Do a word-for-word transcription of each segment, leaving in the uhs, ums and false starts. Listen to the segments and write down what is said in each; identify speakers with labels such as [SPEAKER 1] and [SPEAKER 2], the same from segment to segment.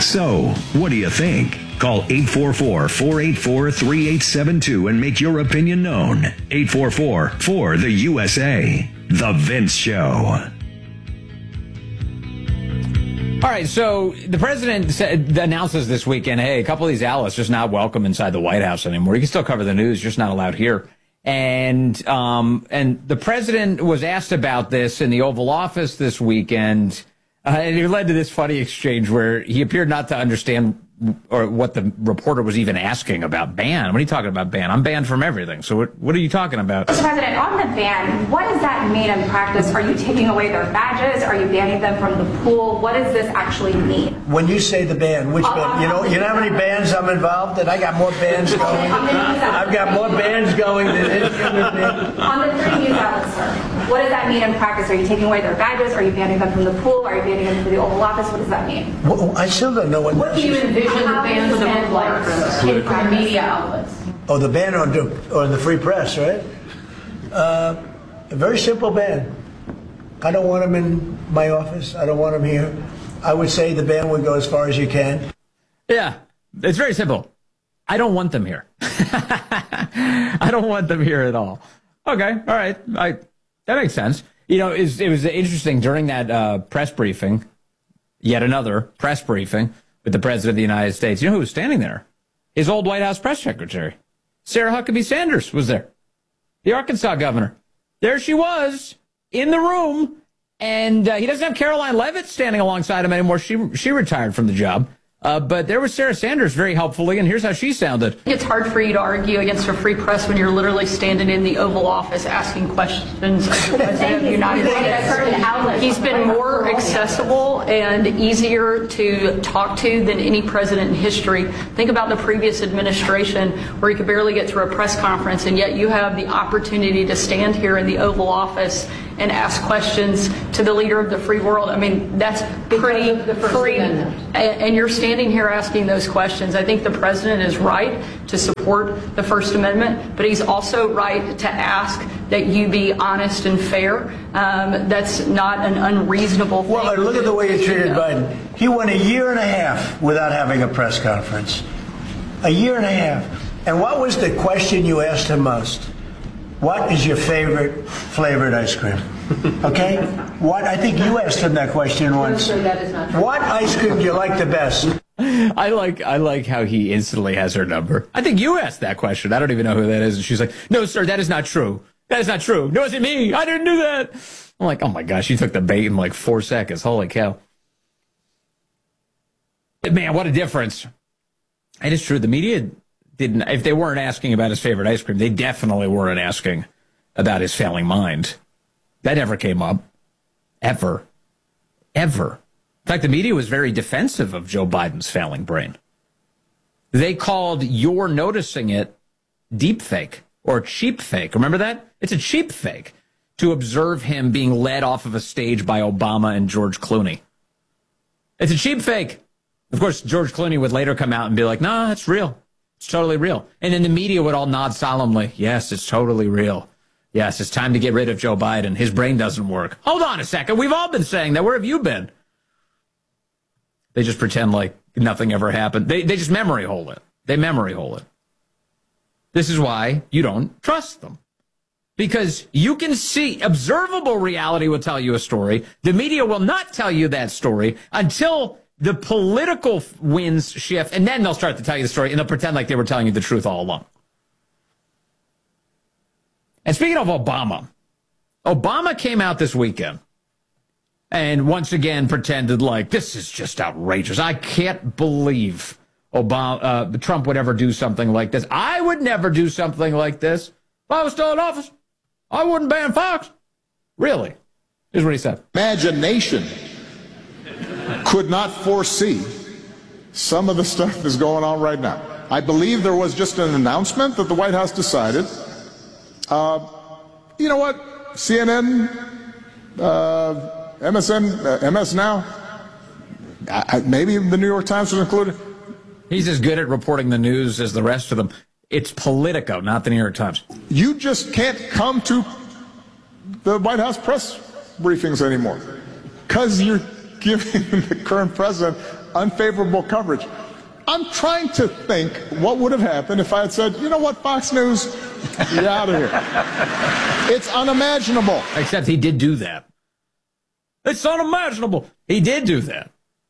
[SPEAKER 1] So, what do you think? Call eight four four, four eight four, three eight seven two and make your opinion known. eight four four, four, the U S A. The Vince Show.
[SPEAKER 2] All right, so the president said, announces this weekend, hey, a couple of these outlets just not welcome inside the White House anymore. You can still cover the news, just not allowed here. And um, and the president was asked about this in the Oval Office this weekend, uh, and it led to this funny exchange where he appeared not to understand or what the reporter was even asking about ban. What are you talking about ban? I'm banned from everything. So what, what are you talking about?
[SPEAKER 3] Mister President, on the ban, what does that mean in practice? Are you taking away their badges? Are you banning them from the pool? What does this actually mean?
[SPEAKER 4] When you say the ban, which ban? You know, you know how many bands I'm involved in? I got more bands going. I've got more bands going than any other band.
[SPEAKER 3] On the three news outlets, sir, what does that mean in practice? Are you taking away their badges? Are you banning them from the pool? Are you banning them from the Oval Office? What does that mean?
[SPEAKER 4] Well, I still don't know what.
[SPEAKER 3] What do you envision the ban for the like from the media outlets?
[SPEAKER 4] Oh, the ban on the, on the free press, right? Uh, a very simple ban. I don't want them in my office. I don't want them here. I would say the ban would go as far as you can.
[SPEAKER 2] Yeah, it's very simple. I don't want them here. I don't want them here at all. Okay, all right. I, that makes sense. You know, it was, it was interesting during that uh, press briefing, yet another press briefing with the President of the United States. You know who was standing there? His old White House press secretary. Sarah Huckabee Sanders was there. The Arkansas governor. There she was in the room. And uh, he doesn't have Caroline Leavitt standing alongside him anymore. She she retired from the job. Uh, but there was Sarah Sanders very helpfully, and here's how she sounded.
[SPEAKER 5] It's hard for you to argue against a free press when you're literally standing in the Oval Office asking questions of the President of the United States. He's been more accessible and easier to talk to than any president in history. Think about the previous administration where you could barely get through a press conference, and yet you have the opportunity to stand here in the Oval Office and ask questions to the leader of the free world. I mean, that's pretty free. And you're standing here asking those questions. I think the president is right to support the First Amendment, but he's also right to ask that you be honest and fair. Um, that's not an unreasonable thing.
[SPEAKER 4] Well, look at the way you treated Biden. He went a year and a half without having a press conference. A year and a half. And what was the question you asked him most? What is your favorite flavored ice cream? Okay? What? I think you asked him that question once. What ice cream do you like the best?
[SPEAKER 2] I like I like how he instantly has her number. I think you asked that question. I don't even know who that is. And she's like, no, sir, that is not true. That is not true. No, it's me. I didn't do that. I'm like, oh, my gosh, you took the bait in like four seconds. Holy cow. Man, what a difference. And it's true. The media didn't, if they weren't asking about his favorite ice cream, they definitely weren't asking about his failing mind. That never came up. Ever. Ever. In fact, the media was very defensive of Joe Biden's failing brain. They called your noticing it deep fake or cheap fake. Remember that? It's a cheap fake to observe him being led off of a stage by Obama and George Clooney. It's a cheap fake. Of course, George Clooney would later come out and be like, nah, it's real. It's totally real. And then the media would all nod solemnly. Yes, it's totally real. Yes, it's time to get rid of Joe Biden. His brain doesn't work. Hold on a second. We've all been saying that. Where have you been? They just pretend like nothing ever happened. They they just memory hole it. They memory hole it. This is why you don't trust them. Because you can see, observable reality will tell you a story. The media will not tell you that story until the political winds shift, and then they'll start to tell you the story, and they'll pretend like they were telling you the truth all along. And speaking of Obama, Obama came out this weekend and once again pretended like this is just outrageous. I can't believe Obama, uh, Trump would ever do something like this. I would never do something like this. If I was still in office, I wouldn't ban Fox. Really? Here's what he said.
[SPEAKER 6] Imagination could not foresee some of the stuff that's going on right now. I believe there was just an announcement that the White House decided, uh, you know what, C N N, uh, M S N, uh, M S Now, I, maybe the New York Times was included.
[SPEAKER 2] He's as good at reporting the news as the rest of them. It's Politico, not the New York Times.
[SPEAKER 6] You just can't come to the White House press briefings anymore because you giving the current president unfavorable coverage. I'm trying to think what would have happened if I had said, you know what, Fox News, you're out of here. It's unimaginable.
[SPEAKER 2] Except he did do that. It's unimaginable. He did do that.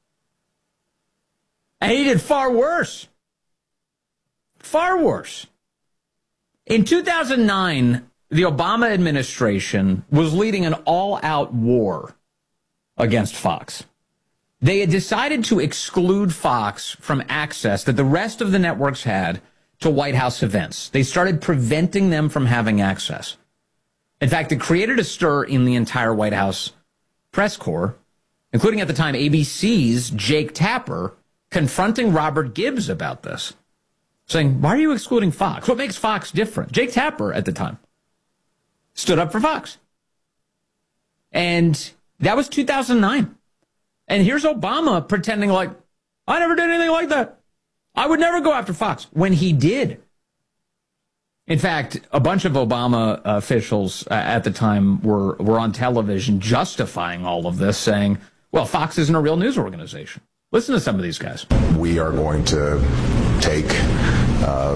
[SPEAKER 2] And he did far worse. Far worse. In two thousand nine, the Obama administration was leading an all-out war against Fox. They had decided to exclude Fox from access that the rest of the networks had to White House events. They started preventing them from having access. In fact, it created a stir in the entire White House press corps, including at the time A B C's Jake Tapper confronting Robert Gibbs about this, saying, why are you excluding Fox? What makes Fox different? Jake Tapper at the time stood up for Fox. And that was two thousand nine. And here's Obama pretending like, I never did anything like that. I would never go after Fox, when he did. In fact, a bunch of Obama officials uh, at the time were, were on television justifying all of this, saying, well, Fox isn't a real news organization. Listen to some of these guys.
[SPEAKER 7] We are going to take uh,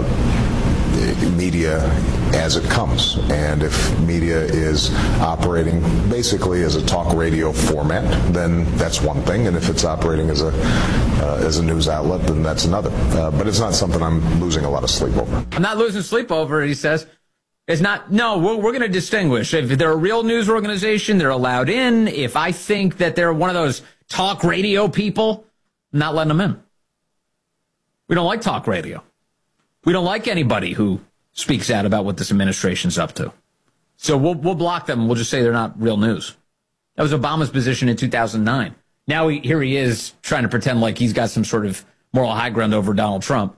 [SPEAKER 7] media as it comes. And if media is operating basically as a talk radio format, then that's one thing. And if it's operating as a uh, as a news outlet, then that's another. Uh, but it's not something I'm losing a lot of sleep over.
[SPEAKER 2] I'm not losing sleep over, he says. It's not, no, we're, we're going to distinguish. If they're a real news organization, they're allowed in. If I think that they're one of those talk radio people, I'm not letting them in. We don't like talk radio. We don't like anybody who speaks out about what this administration's up to. So we'll we'll block them. We'll just say they're not real news. That was Obama's position in two thousand nine. Now he, here he is trying to pretend like he's got some sort of moral high ground over Donald Trump.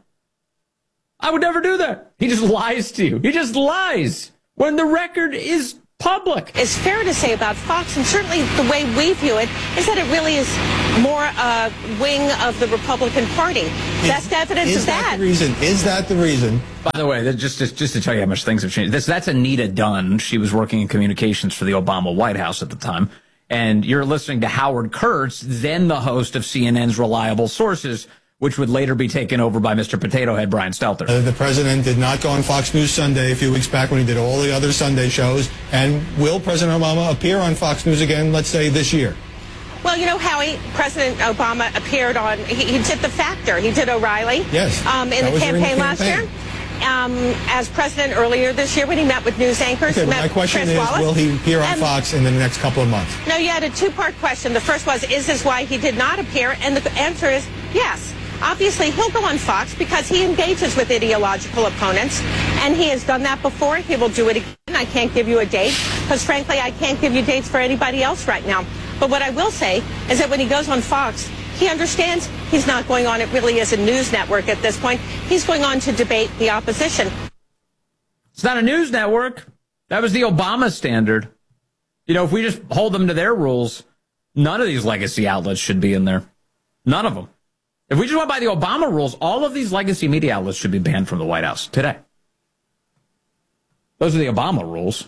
[SPEAKER 2] I would never do that. He just lies to you. He just lies when the record is public.
[SPEAKER 8] It's fair to say about Fox, and certainly the way we view it, is that it really is more a wing of the Republican Party. That's evidence
[SPEAKER 9] is
[SPEAKER 8] of
[SPEAKER 9] that.
[SPEAKER 8] that.
[SPEAKER 9] The reason? Is that the reason?
[SPEAKER 2] By the way, just, just just to tell you how much things have changed. This that's Anita Dunn. She was working in communications for the Obama White House at the time. And you're listening to Howard Kurtz, then the host of C N N's Reliable Sources, which would later be taken over by Mister Potato Head Brian Stelter.
[SPEAKER 9] Uh, the president did not go on Fox News Sunday a few weeks back when he did all the other Sunday shows. And will President Obama appear on Fox News again, let's say, this year?
[SPEAKER 8] Well, you know, Howie, President Obama appeared on, he, he did The Factor. He did O'Reilly.
[SPEAKER 9] Yes.
[SPEAKER 8] Um, in, the campaign, in the last year. Um, as president earlier this year when he met with news anchors.
[SPEAKER 9] Okay,
[SPEAKER 8] met
[SPEAKER 9] my question
[SPEAKER 8] Chris
[SPEAKER 9] is,
[SPEAKER 8] Wallace.
[SPEAKER 9] will he appear on
[SPEAKER 8] and,
[SPEAKER 9] Fox in the next couple of months?
[SPEAKER 8] No, you had a two-part question. The first was, is this why he did not appear? And the answer is yes. Obviously, he'll go on Fox because he engages with ideological opponents, and he has done that before. He will do it again. I can't give you a date because, frankly, I can't give you dates for anybody else right now. But what I will say is that when he goes on Fox, he understands he's not going on it really as a news network at this point. He's going on to debate the opposition.
[SPEAKER 2] It's not a news network. That was the Obama standard. You know, if we just hold them to their rules, none of these legacy outlets should be in there. None of them. If we just went by the Obama rules, all of these legacy media outlets should be banned from the White House today. Those are the Obama rules.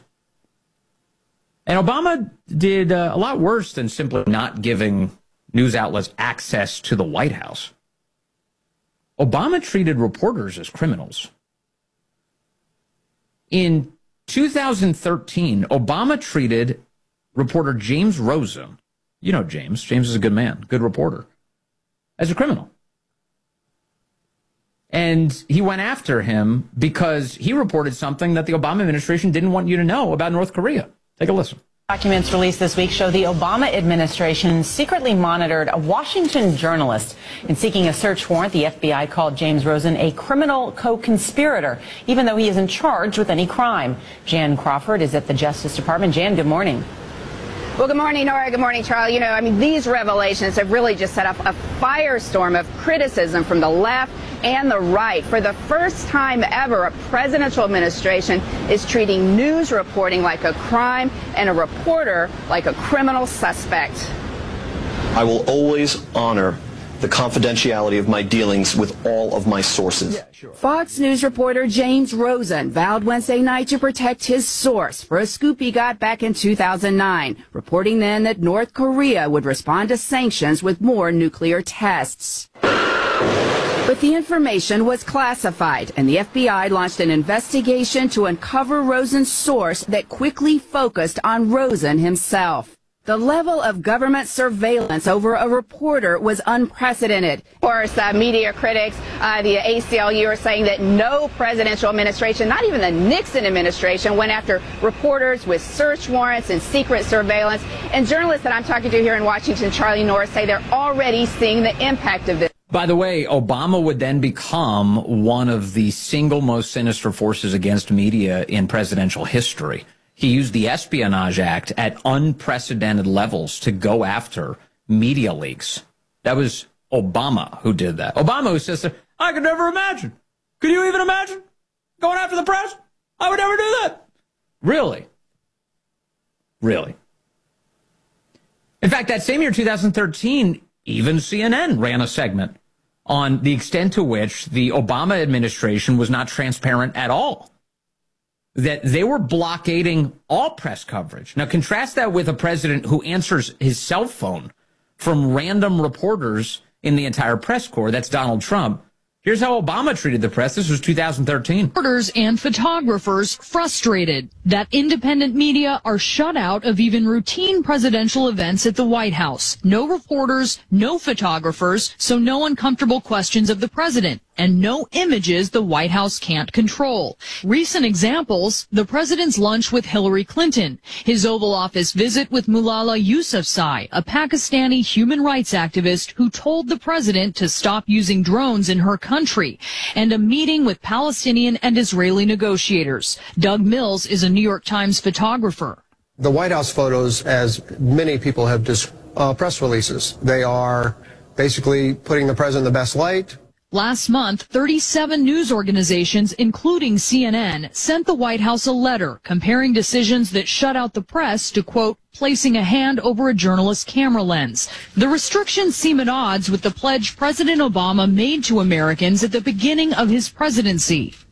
[SPEAKER 2] And Obama did uh, a lot worse than simply not giving news outlets access to the White House. Obama treated reporters as criminals. In two thousand thirteen, Obama treated reporter James Rosen, you know James, James is a good man, good reporter, as a criminal. And he went after him because he reported something that the Obama administration didn't want you to know about North Korea. Take a listen.
[SPEAKER 10] Documents released this week show the Obama administration secretly monitored a Washington journalist. In seeking a search warrant, the F B I called James Rosen a criminal co-conspirator, even though he isn't charged with any crime. Jan Crawford is at the Justice Department. Jan, good morning.
[SPEAKER 11] Well, good morning, Nora. Good morning, Charlie. You know, I mean, these revelations have really just set up a firestorm of criticism from the left and the right. For the first time ever, a presidential administration is treating news reporting like a crime and a reporter like a criminal suspect.
[SPEAKER 12] I will always honor the confidentiality of my dealings with all of my sources.
[SPEAKER 11] Yeah, sure. Fox News reporter James Rosen vowed Wednesday night to protect his source for a scoop he got back in two thousand nine, reporting then that North Korea would respond to sanctions with more nuclear tests. But the information was classified, and the F B I launched an investigation to uncover Rosen's source that quickly focused on Rosen himself. The level of government surveillance over a reporter was unprecedented. Of course, uh, media critics, uh, the A C L U are saying that no presidential administration, not even the Nixon administration, went after reporters with search warrants and secret surveillance. And journalists that I'm talking to here in Washington, Charlie Norris, say they're already seeing the impact of this.
[SPEAKER 2] By the way, Obama would then become one of the single most sinister forces against media in presidential history. He used the Espionage Act at unprecedented levels to go after media leaks. That was Obama who did that. Obama who says, I could never imagine. Could you even imagine going after the press? I would never do that. Really? Really? In fact, that same year, two thousand thirteen, even C N N ran a segment on the extent to which the Obama administration was not transparent at all. That they were blockading all press coverage. Now, contrast that with a president who answers his cell phone from random reporters in the entire press corps. That's Donald Trump. Here's how Obama treated the press. This was two thousand thirteen.
[SPEAKER 13] Reporters and photographers frustrated that independent media are shut out of even routine presidential events at the White House. No reporters, no photographers, so no uncomfortable questions of the president, and no images the White House can't control. Recent examples, the president's lunch with Hillary Clinton, his Oval Office visit with Malala Yousafzai, a Pakistani human rights activist who told the president to stop using drones in her country, and a meeting with Palestinian and Israeli negotiators. Doug Mills is a New York Times photographer.
[SPEAKER 14] The White House photos, as many people have just uh, press releases, they are basically putting the president in the best light.
[SPEAKER 13] Last month, thirty-seven news organizations, including C N N, sent the White House a letter comparing decisions that shut out the press to, quote, placing a hand over a journalist's camera lens. The restrictions seem at odds with the pledge President Obama made to Americans at the beginning of his presidency.